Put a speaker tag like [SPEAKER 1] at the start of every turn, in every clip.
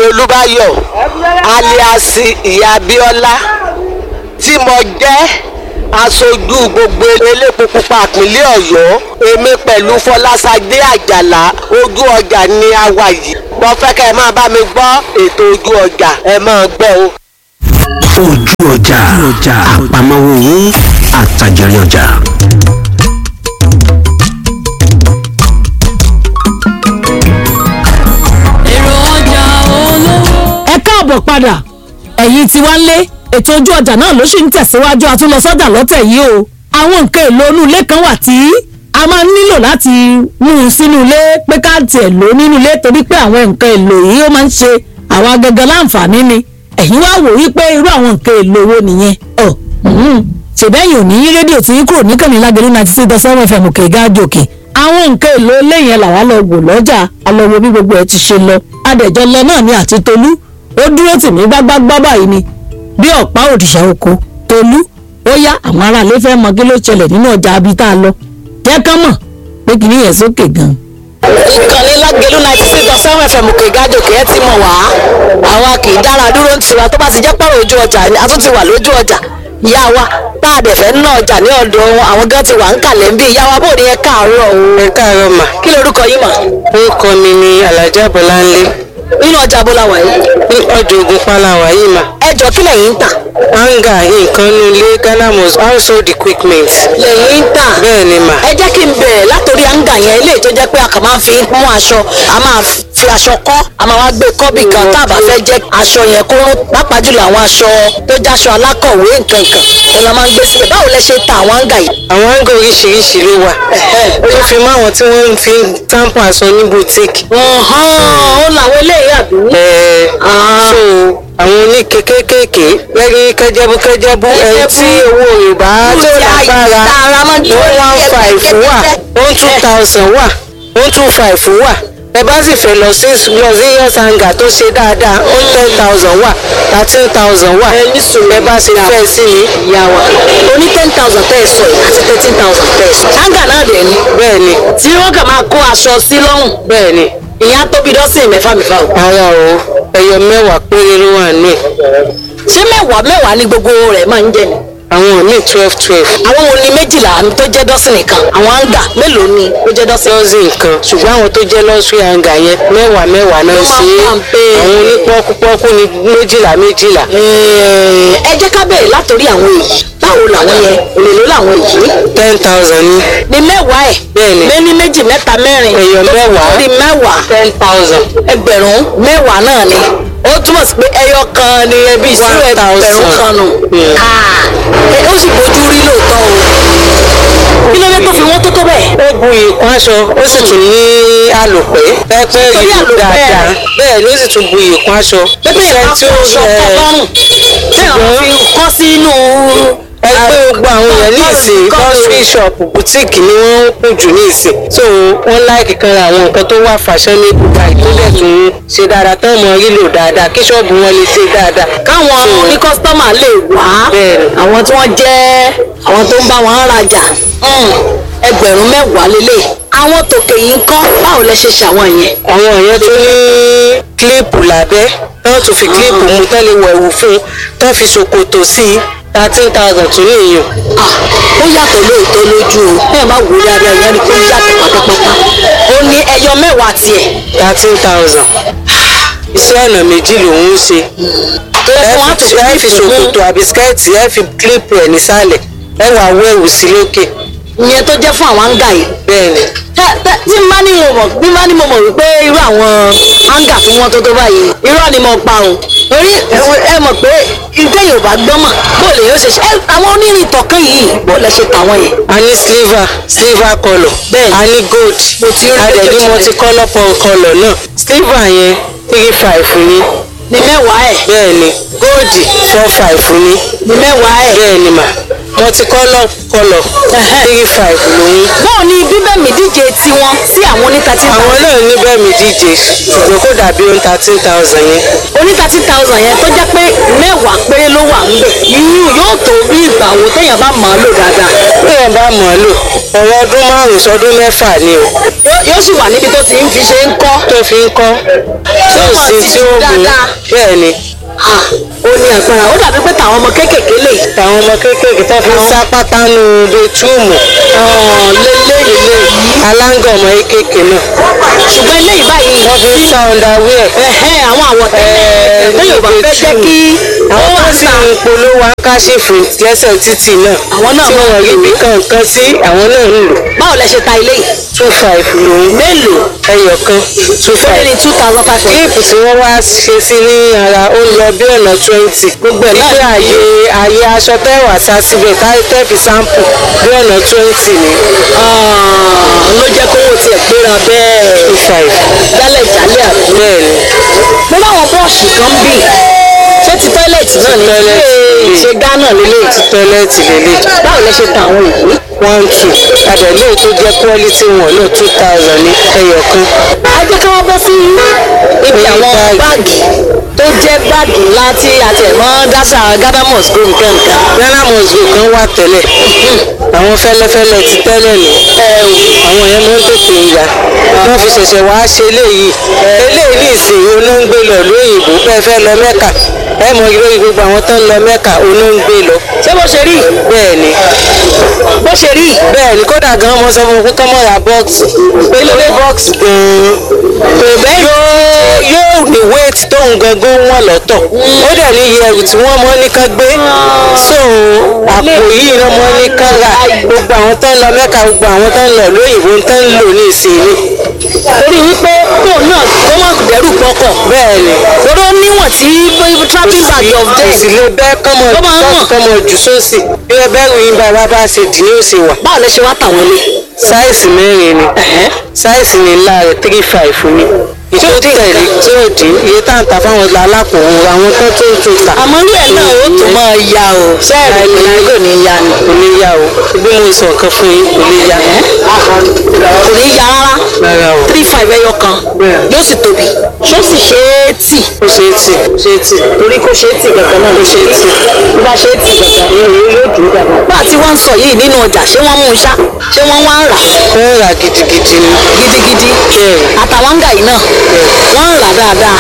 [SPEAKER 1] Olúbáyọ̀ alias Ìyá Abíọ́lá tí mo jẹ́ aṣojú gbogbo elépo pupa ìpínlẹ̀ Ọ̀yọ́. Èmi pẹ̀lú Fọláṣadé Àjàlá ojú ọjà ni a wà yìí. Mo fẹ́ kẹ́ ẹ máa bá mi gbọ́ ètò ojú ọjà ẹ máa gbọ́ o.
[SPEAKER 2] Ojú ọjà àpamọ́wọ́ owó àtàjẹrẹ ọjà.
[SPEAKER 3] Èrò ọjà olówó. Ẹ káàbọ̀ padà ẹ̀yin tí wá ń lé ètò ojú ọjà náà ló sì ń tẹ̀síwájú àtúnlọ́sọ́jà lọ́tẹ̀ yìí o. Àwọn nǹkan èlò inú ilé kan wà tí a máa ń nílò láti mú un sínú ilé pé ká tiẹ̀ lò nínú ilé torí pé àwọn nǹkan èlò yìí ó máa ń ṣe àwọn agẹgẹ láǹfààní ni. Ẹ̀yin wá wò wípé irú àwọn nǹkan èlò wo nìyẹn. Ṣèbẹ́yìn ò ní yí rédíò tí yín kúrò níkànnì Lágelú 96.7 FM òkè gáàjì òkè. Àwọn nǹkan èlò ilé yẹn làwa lọ wò lọ́jà alọ́wọ́ bí gbogbo ẹ̀ ti ṣe lọ. Adẹ̀jọ́ lọ náà ni àti Tolú ó dúró tì mí gbágbágbá báyìí ni bí ọ̀pá òrìṣà oko. Tolú ó yá àwọn aráalé fẹ́ mọ kí ló ṣẹlẹ̀ nínú ọjà abi tá a lọ jẹ́ kán mọ̀ pé kì í yẹn sókè gan.
[SPEAKER 1] Ìkànnì Lágelú 96.7 FM òkè gáàjì òkè ẹ ti mọ̀ wá. Àwa kì í dára dúró ń tiwa tó bá ti jẹ́ pọ̀rọ̀ ojú ọjà ni a tún ti wà lójú ọjà. Ìyá wa tá a dẹ̀ fẹ́ ná ọjà ní ọ̀dọ̀ àwọn gan ti wà ń kalẹ̀ ń bí. Ìyá wa bó ni ẹ káàárọ̀ o.
[SPEAKER 4] Ẹ káàárọ̀ mà.
[SPEAKER 1] Kí lorúkọ yín mà?
[SPEAKER 4] Orúkọ mi ni Alhaja Bọ́láńlé.
[SPEAKER 1] Nínú ọjà bó la wà yìí?
[SPEAKER 4] Ní ọjà Ògùnpa la wà yìí mà.
[SPEAKER 1] Ẹ jọ kí lẹ̀yin ń tà?
[SPEAKER 4] Hanga nǹkan inú ilé Ghana must household equipment.
[SPEAKER 1] Lẹ̀yin ń tà?
[SPEAKER 4] Bẹ́ẹ̀ ni mà.
[SPEAKER 1] Ẹ jẹ́ kí n bẹ̀rẹ̀ látòrí hanga yẹn eléyìí tó jẹ́ pé a kàn máa fi mú aṣọ a máa fi aṣọ kọ́ a máa wá gbé kọ́bì kan tá a bá fẹ́ jẹ́ aṣọ yẹn kó rún pàápàá jùlọ àwọn aṣọ tó jáṣọ alákọ̀wé nǹkan kan tó la máa ń gbé sílẹ̀. Báwo lẹ ṣe ta àwọn hanga yìí?
[SPEAKER 4] Àwọn hanga oríṣiríṣi ló wà. Ó fi mọ́ àwọn tí wọ́n fi ń tampo aṣọ ní boutique.
[SPEAKER 1] Ó làwọn eléyìí àbí?
[SPEAKER 4] So àwọn oníke kéékèèké lẹ́yìn kẹjẹbú ẹni tí owó rẹ̀ bá tó lágbára 115 wà 12000 wà 125 wà. Ẹ bá sì fẹ́ lọ sí luxurious hanger tó ṣe dáadáa 10,000 wà 13,000 wà. Ẹ bá ṣe fẹ́ sí mi.
[SPEAKER 1] Ìyá wa oní 10,000 tẹ́ ẹ sọ yìí àti 13,000 tẹ́ ẹ sọ. Hanga náà dẹ̀ ni.
[SPEAKER 4] Bẹ́ẹ̀ ni.
[SPEAKER 1] Tí wọ́n kàn máa kó aṣọ sí lọ́rùn.
[SPEAKER 4] Bẹ́ẹ̀ ni.
[SPEAKER 1] Ìyá tóbi dọ́sìn mẹ́fà o.
[SPEAKER 4] Ara o ẹyọ mẹ́wàá péré ló wà ní.
[SPEAKER 1] Ṣé mẹ́wàá ni gbogbo rẹ̀ máa ń jẹ ni?
[SPEAKER 4] Àwọn míì 12.
[SPEAKER 1] Àwọn wo ni méjìlá tó jẹ́ dọ́sìn nìkan? Àwọn hanga mélòó ni ó jẹ́ dọ́sìn?
[SPEAKER 4] Dọ́sìn nǹkan ṣùgbọ́n àwọn tó jẹ́ luxury hanga yẹn mẹ́wàá náà ṣe é. Àwọn onípọ́kúpọ́kú ni méjìlá.
[SPEAKER 1] Ẹ jẹ́ ká bẹ̀rẹ̀ látòrí àwọn èyí. Báwo làwọn yẹn? Èlò làwọn èyí?
[SPEAKER 4] 10,000 ni.
[SPEAKER 1] Ní mẹ́wàá ẹ̀?
[SPEAKER 4] Bẹ́ẹ̀ni.
[SPEAKER 1] Méní méjì mẹ́ta mẹ́rin.
[SPEAKER 4] Ẹyọ mẹ́wàá.
[SPEAKER 1] Orí mẹ́wàá.
[SPEAKER 4] 10,000.
[SPEAKER 1] Ẹgbẹ̀rún mẹ́wàá náà ni. Ó túmọ̀ sí pé ẹyọ kan ni ẹbí ìṣirò ẹgbẹ̀rún kan nù. Ó sì bójú rí lóòótọ́ o. Kí ló dé tó fi wọ́n tó bẹ́ẹ̀?
[SPEAKER 4] Ó bu ìkún aṣọ ó sì tún ní àlòpẹ́. Pẹ́pẹ́ rí lò dáadáa. Bẹ́ẹ̀ ló sì tún bu ìkún aṣọ.
[SPEAKER 1] Pẹ́pẹ́ yẹn bá fún aṣọ ọlọ́run. Bẹ́ẹ̀ fi kọ́ sínú.
[SPEAKER 4] Ẹgbẹ́ gbogbo àwọn èèyàn ní ìsìn grocery shop boutique ni wọ́n ń kún jù ní ìsìn. So wọ́n láìkì kan ra àwọn nǹkan tó wà fashionable báyìí tó dẹ̀ tún ṣe dáadáa tán mọ lílò dáadáa kí ṣọ́ọ̀bù wọn lè ṣe dáadáa.
[SPEAKER 1] Káwọn ní kọ́sítọ́mà lè wá. Àwọn tí wọ́n jẹ́ àwọn tó ń bá wọn rajà. Ẹgbẹ̀rún mẹ́wàá lélẹ̀. Àwọn tòkè yìí ń kọ́ báwo lẹ ṣe ṣàwọn yẹn?
[SPEAKER 4] Àwọn yẹn tó ní kílíìpù lábẹ́ tán tún fi kílíìpù mú tán lè wọ̀ ẹ̀wù fún tán fi ṣòkòtò sí 13,000 tún ní èèyàn.
[SPEAKER 1] Ó yàtọ̀ lóòótọ́ lójú o. Bẹ́ẹ̀ máa wò dáadáa ìyá ni kó yàtọ̀ pátápátá. Ó ní ẹyọ mẹ́wàá tiẹ̀.
[SPEAKER 4] 13,000. Iṣẹ́ ọ̀nà méjì lòun ń ṣe. Ẹ fi ṣòkòtò àbí skẹ́ẹ̀tì ẹ fi kílíìpù ẹ̀ nísàlẹ̀ ẹ wà wọ ẹ̀wù sí lókè.
[SPEAKER 1] Ìyẹn tó jẹ́ fún àwọn hanga yìí.
[SPEAKER 4] Bẹ́ẹ̀ni.
[SPEAKER 1] Tí n bá ní mo mọ̀ wípé irú àwọn hanga tí wọ́n tó báyìí irọ́ ni mo pa o. Orí ẹ mọ̀ pé ilé Yorùbá gbọ́mọ̀ bó lè yóò ṣe ṣe àwọn onírin tọ̀kan yìí bó lẹ ṣe tàwọn yẹn.
[SPEAKER 4] A ní silver colour. Bẹ́ẹ̀ni. A ní gold. A dẹ̀ ní multicolour colour náà. Silver yẹn 3,500 ni.
[SPEAKER 1] Ní mẹ́wàá ẹ̀.
[SPEAKER 4] Bẹ́ẹ̀ni. Gold 4,500 ni.
[SPEAKER 1] Ní mẹ́wàá ẹ̀.
[SPEAKER 4] Bẹ́ẹ̀ni mà. multicolor color 35 lòun.
[SPEAKER 3] báwo ni bíbẹ̀mí díje tiwọn sí àwọn oní 13,000.
[SPEAKER 4] àwọn náà níbẹ̀ mi díje ṣùgbọ́n kó dàbí ohun 13,000 yẹn.
[SPEAKER 3] oní 13,000 yẹn tó jẹ́ pé mẹ́wàá péré ló wà ńbẹ̀ yíyún yóò tó bí ìgbà wo téèyàn bá mọ̀ ọ́ lò dáadáa.
[SPEAKER 4] téèyàn bá mọ̀ ọ́ lò ọ̀rọ̀ ọdún 5 sọdún 6 ni o.
[SPEAKER 3] yóò sì wà níbi tó ti ń fi ṣe ń kọ́.
[SPEAKER 4] tó fi ń kọ́ tí ò sí tí ó gùn bẹ́ẹ̀ ni.
[SPEAKER 3] ó ní agbára ó dàbí pé tàwọn ọmọ kéékèèké lè.
[SPEAKER 4] tàwọn ọmọ kéékèèké tó fi ń sá pátánù bẹtúùmù. lélẹ́yìí aláǹgọ̀ ọmọ kéékèèké náà.
[SPEAKER 3] ṣùgbọ́n eléyìí báyìí.
[SPEAKER 4] wọ́n fi ń sá underwear.
[SPEAKER 3] àwọn àwọ̀tẹ́lẹ̀ tó yóò bá fẹ́ jẹ́ kí.
[SPEAKER 4] àwọn tó sì ń polówó akáṣífù lẹ́sẹ̀ títì náà.
[SPEAKER 3] àwọn náà
[SPEAKER 4] tí wọ́n rí ibi kankan sí àwọn náà ń lò.
[SPEAKER 3] báwo lẹ ṣe ta ilé yìí.
[SPEAKER 4] 25 lòun.
[SPEAKER 3] mélòó.
[SPEAKER 4] ẹyọ kan 25.
[SPEAKER 3] ní 2,500.
[SPEAKER 4] kíìpù tí wọ́n wá ṣe sí ní ara ó lọ bí ọ̀nà 20. gbogbo ẹ̀ náà àyè aṣọ tẹ́wà sá síbẹ̀ tẹ́ẹ̀fì sáǹpù bí ọ̀nà 20 ni.
[SPEAKER 3] ló jẹ́ kówó tiẹ̀ gbéra bẹ́ẹ̀.
[SPEAKER 4] 25.
[SPEAKER 3] jálẹ̀ jálẹ̀ àbí.
[SPEAKER 4] bẹ́ẹ̀ ni.
[SPEAKER 3] mo láwọn bọ́ọ̀sì kan bí ṣé ti tọ́ílẹ̀tì náà ni ṣe gánà lélẹ̀.
[SPEAKER 4] ti tọ́ílẹ̀tì lélẹ̀.
[SPEAKER 3] báwo lẹ ṣe ta àwọn ìwé.
[SPEAKER 4] 1 2 àdẹ̀lé tó jẹ́ quality wọn náà 2,000 ní ẹyọ kan.
[SPEAKER 3] a jẹ́ ká wá bọ́ sí ibi àwọn báàgì tó jẹ́ báàgì ńlá tí a tẹ̀ mọ́ dáṣà Ghana Must Go nǹkan.
[SPEAKER 4] Ghana Must Go kan wà tẹ́lẹ̀ àwọn fẹ́lẹ́fẹ́lẹ́ ti tẹ́lẹ̀ nù. àwọn yẹn máa ń tètè ya wọ́n fi ṣẹ̀ṣẹ̀ wá ṣe eléyìí ní ìsìn olóńgbé lọ lóyìnbó bẹ́ẹ̀ fẹ́ lọ Mẹ́kà ẹ mọ ìwé gbogbo àwọn tó ń lọ Mẹ́kà olóńgbé lọ.
[SPEAKER 3] ṣé bó ṣe rí.
[SPEAKER 4] bẹ́ẹ̀ ni
[SPEAKER 3] bó ṣe rí.
[SPEAKER 4] bẹ́ẹ̀ ni kódà gan mo sọ fún mi kó mọ̀ ra bọ́ọ̀sì pélé bọ́ọ̀sì gan-an yóò ní wéètì tóun gangan wọ́n lọ́tọ̀ ó dẹ̀ ní iye ẹrù tí wọ́n mọ́ ní ká gbé so àpò yìí náà mọ́ ní ká rà gbogbo àwọn tó ń lọ Mẹ́kà gbogbo àwọn tó ń lọ lóyìnbó tó ń lò ní ìsinmi.
[SPEAKER 3] torí wípé tóun náà kó má dẹ́rù pọkọ̀.
[SPEAKER 4] bẹ́ẹ̀ ni.
[SPEAKER 3] oró níwọ̀n tí trapping bag of death.
[SPEAKER 4] kò sì lè bẹ́ẹ̀ kọ́mọ jù sósì bí ẹ bẹ́ẹ̀ ròyìn bá wa bá ṣe dì ní òsè wà.
[SPEAKER 3] báwo lẹ ṣe wá tàwọn ilé.
[SPEAKER 4] sáìsì 4 ni sáìsì ní ńlá rẹ̀ 35 ni ìtò tẹ̀lé tí ó dín iye tá à ń ta fáwọn alákòwò àwọn tó tó ta.
[SPEAKER 3] àmọ́ ilé ẹ̀ náà ó tún máa ya o sẹ́ẹ̀rì kò ní ya ni.
[SPEAKER 4] kò ní ya o bí mo sọ nǹkan fún yín kò ní ya.
[SPEAKER 3] kò ní ya rárá 35 ẹyọ kan yóò sì tóbi ṣó sì ṣe é tì.
[SPEAKER 4] ó ṣe é tì
[SPEAKER 3] torí kò ṣe é tì kankan náà ló ṣe é tì bí bá ṣe é tì kankan yóò dùn dàgbà. bá a ti wọ́n ń sọ yìí nínú ọjà ṣé wọ́n mú un ṣá ṣé wọ́n wá ń rà.
[SPEAKER 4] wọ́n rà gidigidi ni.
[SPEAKER 3] gidigidi àtàwọn ń gà yìí náà wọ́n ń rà dáadáa.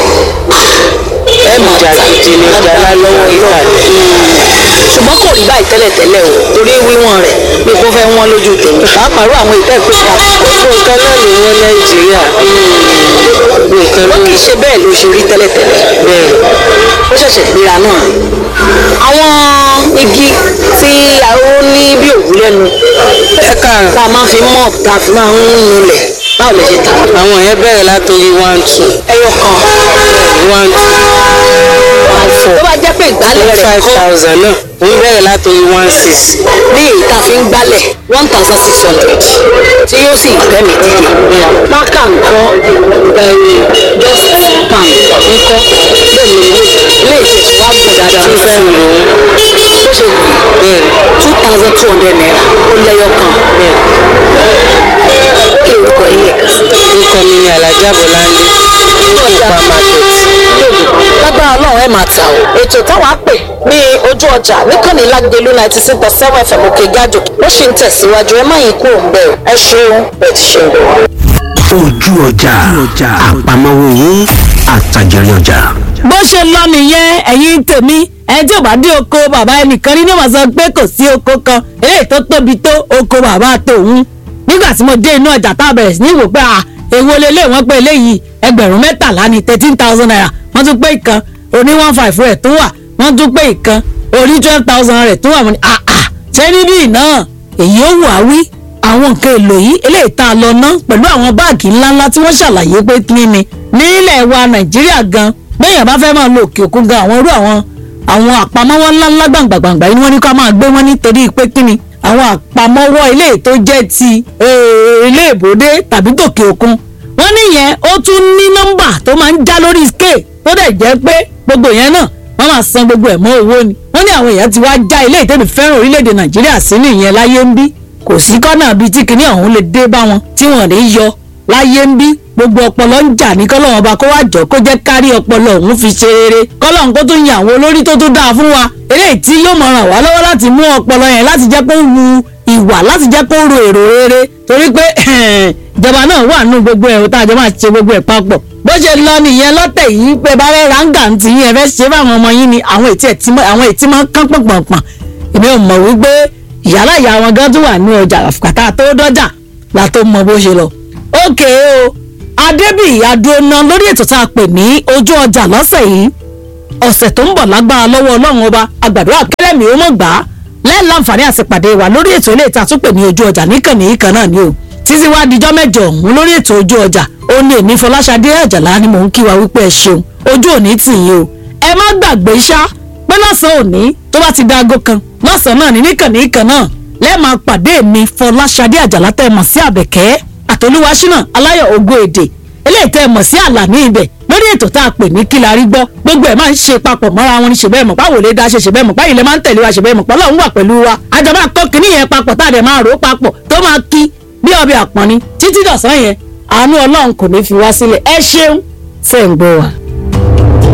[SPEAKER 3] ẹ mọ̀
[SPEAKER 4] ìjà gidi ni ìjàlá lọ́wọ́ ìbàdàn.
[SPEAKER 3] ṣùgbọ́n kò rí báyìí tẹ́lẹ̀tẹ́lẹ̀ o torí wíwọ̀n rẹ̀ bí kò fẹ́ wọ́n lójú tèmi pàápàá rú àwọn ìtẹ́ ìpè ká.
[SPEAKER 4] gbogbo nǹkan náà ló wọ́n Nàìjíríà.
[SPEAKER 3] wọ́n kì í ṣe bẹ́ẹ̀ ló ṣe rí tẹ́lẹ̀tẹ́lẹ̀.
[SPEAKER 4] bẹ́ẹ̀
[SPEAKER 3] ó ṣẹ̀ṣẹ̀ gbéra náà. àwọn igi tí ó ní bí òwú lẹ́nu
[SPEAKER 4] ẹ̀ka
[SPEAKER 3] tá a máa fi mọ̀ tá a fi máa ń nulẹ̀ báwo lè ṣe ta.
[SPEAKER 4] àwọn yẹn bẹ̀rẹ̀ látòrí 1 2
[SPEAKER 3] ẹyọ kan
[SPEAKER 4] 1 2
[SPEAKER 3] tó bá jẹ́ pé ìgbálẹ̀ rẹ̀ kọ́
[SPEAKER 4] 5,000 náà ń bẹ̀rẹ̀ látòrí 1 6.
[SPEAKER 3] ní èyí tá a fi ń gbálẹ̀ 1,600 tí yóò sì gbẹ́mí dídì. mákà nǹkan just pan nǹkan bẹ́ẹ̀ ni ilé ìtẹ̀sí wa gbọ̀ dáadáa.
[SPEAKER 4] tún fẹ́ mi lòun.
[SPEAKER 3] bó ṣe wù
[SPEAKER 4] bẹ́ẹ̀
[SPEAKER 3] 2,200 naira ó lẹ́yọ kan. kí orúkọ yìí yẹ kàn sí.
[SPEAKER 4] orúkọ mi ni Alhaja Bọ́láńlé supermarket.
[SPEAKER 3] lágbára Ọlọ́run ẹ̀ máa tà ó. ètò táwa pè ní ojú ọjà níkànnì Lágẹ̀lú 96.7 FM Òkè Gàjò ó sì ń tẹ̀síwájú ẹ má yín kúrò ń bẹ̀ ẹ ṣeun bẹ́ẹ̀ ti ṣe ń bẹ̀ wá.
[SPEAKER 2] ojú ọjà àpamọ́wọ́ owó àtàjẹrí ọjà.
[SPEAKER 3] bó ṣe lọ nìyẹn ẹ̀yin tèmi ẹni tí ò bá dé oko bàbá ẹnìkan rí ní wọ́n sọ pé kò sí oko kan eléyìí tó tóbi tó oko bàbá tòun nígbà tí mo dé inú ọjà tá a bẹ̀rẹ̀ sí ní wò pé èwo lélẹ̀ wọ́n pé eléyìí 13,000 ní 13,000 naira wọ́n tún pé ìkan oní 15 rẹ̀ tó wà wọ́n tún pé ìkan oní 12,000 rẹ̀ tó wà wọ́n ní ṣé níbí náà èyí ó wà wí àwọn nǹkan èlò yìí eléyìí tá a lọ ná pẹ̀lú àwọn báàgì ńláńlá tí wọ́n ṣàlàyé pé kí ni nílẹ̀ wa Nàìjíríà gan bẹ́ẹ̀yàn bá fẹ́ máa lo òkè òkun gan àwọn irú àwọn àpamọ́wọ́ ńláńlá gbàǹgbàǹgbà yìí wọ́n ní ká máa gbé wọn nítorí pé kí ni àwọn àpamọ́wọ́ ilé tó jẹ́ ti ilé ìbòdé tàbí tòkè òkun wọ́n níyẹn ó tún ní nọ́mbà tó máa ń já lórí scale tó dẹ̀ jẹ́ pé gbogbo yẹn náà wọ́n máa san gbogbo ẹ̀ mọ́ owó ni wọ́n wọ́n ní àwọn èèyàn ti wá já ilé ìtẹ́mi fẹ́ràn orílẹ̀-èdè nàìjíríà sí nìyẹn láyé ń bí kò sí kọ́nà bíi tí kinní ọ̀hún lè dé bá wọn tí wọ́n lè yọ láyé ń bí gbogbo ọpọlọ ń jà ní kọ́lọ́wọ́n ọba kó wá jọ kó jẹ́ kárí ọpọlọ òun fi ṣe rere kọ́lọ́wọ́n kó tún yan àwọn olórí tó tún dáa fún wa eléyìí tí yóò máa ràn wá lọ́wọ́ láti mú ọpọlọ yẹn láti jẹ́ kó wu ìwà láti jẹ́ kó ro èrò rere torí pé ìjọba náà wà nínú gbogbo ẹ̀ tá a jọ máa ṣe gbogbo ẹ̀ papọ̀ bó ṣe lọ nìyẹn lọ́tẹ̀ yìí pé bá rẹ̀ ráńgà ń tì yín ẹ fẹ́ ṣe fáwọn ọmọ yín ni àwọn ètí máa ń kán pọ̀npọ̀npọ̀n èmi ò mọ̀ wípé ìyálà ìyá wọn gan tún wà ní ọjà àfùkàtà tó dọ́jà la tó mọ bó ṣe lọ. ókè o adébíyì adúná lórí ètò tá a pè ní ojú ọjà lọ́sẹ̀ yìí ọ̀sẹ̀ tó ń bọ̀ lágbára lọ́wọ́ ọlọ́run ọba àgbàdúrà kẹlẹ́mì ó mọ̀ gbà á lẹ́ẹ̀láǹfààní àṣepàdé wa lórí ètò ilé ìta tún pè ní ojú ọjà níkànnì yìí kan náà ni o títí wá dijọ́ mẹ́jọ ọ̀hún lórí ètò ojú ọjà ó ní èmi Fọláṣadé Àjàlá ni mò ń kí wa wípé ẹ ṣeun ojú òní tì yín o ẹ má gbàgbé ṣá pé lọ́sàn-án òní tó bá ti da aago kan lọ́sàn-án náà ní níkànnì yìí kan náà lẹ́ẹ̀máa pàdé mi Fọláṣadé Àjàlá tẹ́ ẹ mọ̀ sí Àbẹ̀kẹ́ àtolúwaṣínà aláyọ̀ ògo èdè eléyìí tẹ́ ẹ mọ̀ sí àlà ní ibẹ̀ lórí ètò tá a pè ní kí la rí gbọ́ gbogbo ẹ̀ máa ń ṣe papọ̀ mọ́ra wọn ní ṣe bẹ́ẹ̀ mọ̀ páwo lè dá ṣe bẹ́ẹ̀ mọ̀ páyìí lè máa ń tẹ̀lé wa ṣe bẹ́ẹ̀ mọ̀ pọ́lọ́ ń wà pẹ̀lú wa àjọ máa kọ́ kínní yẹn papọ̀ tá a dẹ̀ máa rò ó papọ̀ tó máa kí bí ọbẹ̀ àpọ́nni títí dọ̀sán yẹn àánú Ọlọ́run kò ní fi wá sílẹ̀ ẹ ṣeun ṣe ń gbọ́ wa.